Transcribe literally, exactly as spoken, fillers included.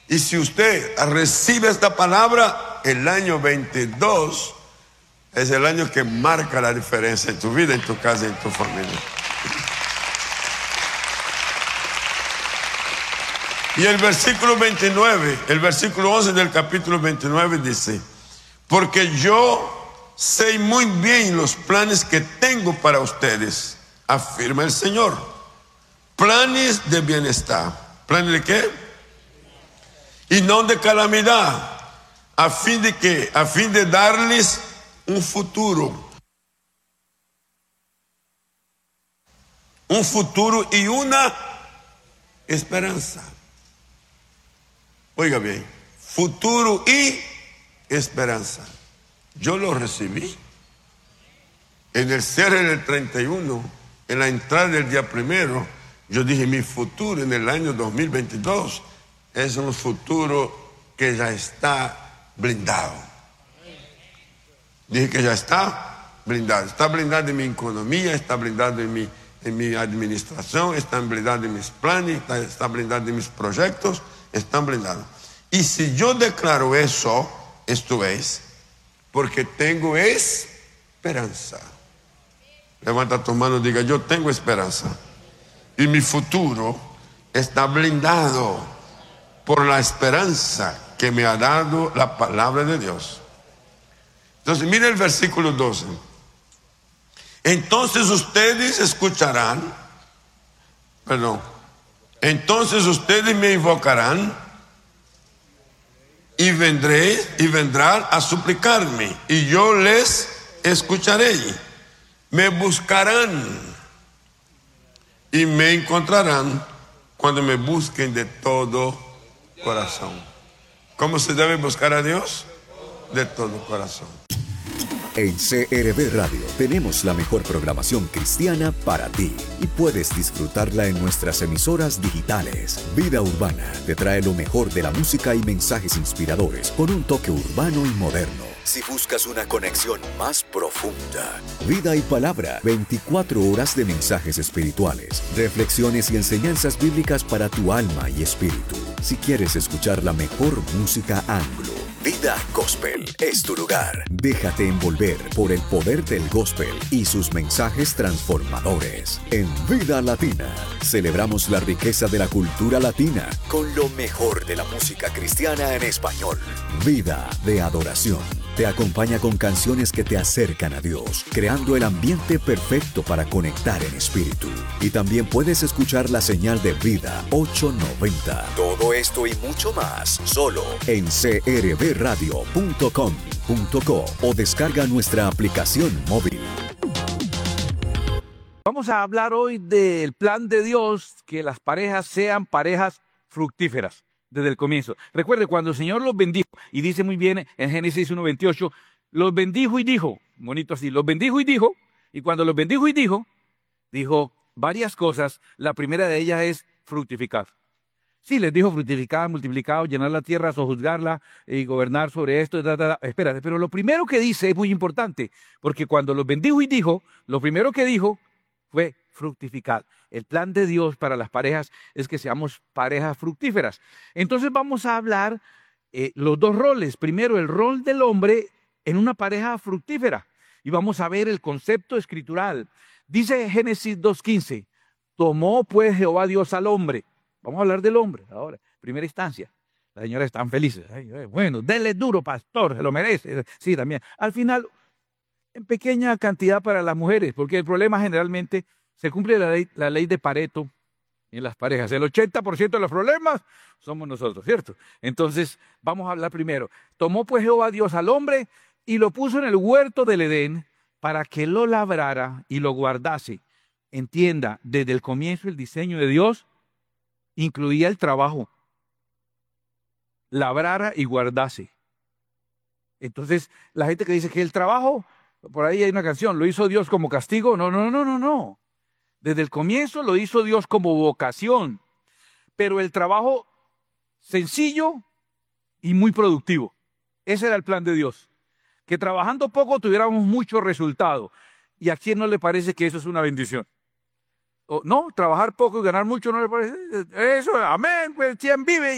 Y si usted recibe esta palabra, el año veintidós es el año que marca la diferencia en tu vida, en tu casa y en tu familia. Y el versículo veintinueve, el versículo once del capítulo veintinueve dice: porque yo sé muy bien los planes que tengo para ustedes, afirma el Señor. Planes de bienestar. ¿Planes de qué? Y no de calamidad, a fin de que, a fin de darles un futuro. Un futuro y una esperanza. Oiga bien, futuro y esperanza. Yo lo recibí en el cierre del treinta y uno, en la entrada del día primero. Yo dije, mi futuro en el año dos mil veintidós es un futuro que ya está blindado. Dije que ya está blindado. Está blindado en mi economía, está blindado en mi, en mi administración, está blindado en mis planes, está, está blindado en mis proyectos. Están blindados. Y si yo declaro eso, esto es porque tengo esperanza. Levanta tu mano y diga: yo tengo esperanza. Y mi futuro está blindado por la esperanza que me ha dado la palabra de Dios. Entonces, mire el versículo doce. Entonces ustedes escucharán, perdón, entonces ustedes me invocarán y vendré y vendrán a suplicarme y yo les escucharé. Me buscarán y me encontrarán cuando me busquen de todo corazón. ¿Cómo se debe buscar a Dios? De todo corazón. En C R V Radio tenemos la mejor programación cristiana para ti y puedes disfrutarla en nuestras emisoras digitales. Vida Urbana te trae lo mejor de la música y mensajes inspiradores con un toque urbano y moderno. Si buscas una conexión más profunda, Vida y Palabra, veinticuatro horas de mensajes espirituales, reflexiones y enseñanzas bíblicas para tu alma y espíritu. Si quieres escuchar la mejor música anglo, Vida Gospel es tu lugar. Déjate envolver por el poder del gospel y sus mensajes transformadores. En Vida Latina, celebramos la riqueza de la cultura latina con lo mejor de la música cristiana en español. Vida de Adoración te acompaña con canciones que te acercan a Dios, creando el ambiente perfecto para conectar en espíritu. Y también puedes escuchar la señal de Vida ochocientos noventa. Todo esto y mucho más, solo en c r v radio punto com punto co o descarga nuestra aplicación móvil. Vamos a hablar hoy del plan de Dios, que las parejas sean parejas fructíferas desde el comienzo. Recuerde, cuando el Señor los bendijo, y dice muy bien en Génesis uno veintiocho, los bendijo y dijo, bonito así, los bendijo y dijo, y cuando los bendijo y dijo, dijo varias cosas. La primera de ellas es fructificar. Sí, les dijo fructificar, multiplicar, llenar la tierra, sojuzgarla y gobernar sobre esto. Da, da, da. Espérate, pero lo primero que dice es muy importante, porque cuando los bendijo y dijo, lo primero que dijo fue fructificar. El plan de Dios para las parejas es que seamos parejas fructíferas. Entonces vamos a hablar eh, los dos roles. Primero, el rol del hombre en una pareja fructífera. Y vamos a ver el concepto escritural. Dice Génesis dos quince, tomó pues Jehová Dios al hombre. Vamos a hablar del hombre ahora, primera instancia. Las señoras están felices. Ay, ay, bueno, denle duro, pastor, se lo merece. Sí, también. Al final, en pequeña cantidad para las mujeres, porque el problema generalmente se cumple la ley, la ley de Pareto en las parejas. El ochenta por ciento de los problemas somos nosotros, ¿cierto? Entonces, vamos a hablar primero. Tomó pues Jehová Dios al hombre y lo puso en el huerto del Edén para que lo labrara y lo guardase. Entienda, desde el comienzo el diseño de Dios incluía el trabajo, labrara y guardase. Entonces, la gente que dice que el trabajo, por ahí hay una canción, lo hizo Dios como castigo. No, no, no, no, no. Desde el comienzo lo hizo Dios como vocación, pero el trabajo sencillo y muy productivo. Ese era el plan de Dios, que trabajando poco tuviéramos mucho resultado. ¿Y a quién no le parece que eso es una bendición? O, no, trabajar poco y ganar mucho no le parece. Eso, amén, pues, ¿quién vive?